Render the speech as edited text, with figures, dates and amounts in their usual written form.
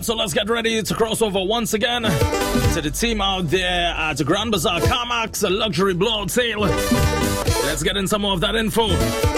so let's get ready to cross over once again to the team out there at the Grand Bazaar CarMax, a luxury blowout sale. Let's get in some more of that info.